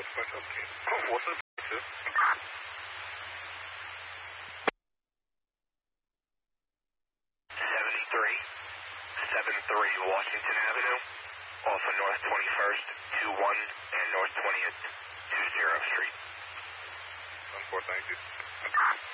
我是北池。7373 Washington Avenue, off of North 21st, 21 and North 20th, 20 Street. 1-4, thank you.